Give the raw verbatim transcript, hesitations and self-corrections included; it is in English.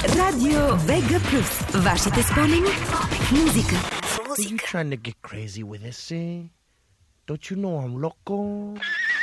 Radio Vega Plus. Вашите спомени в музика. В Are you музика. trying to get crazy with this, eh? Don't you know I'm loco?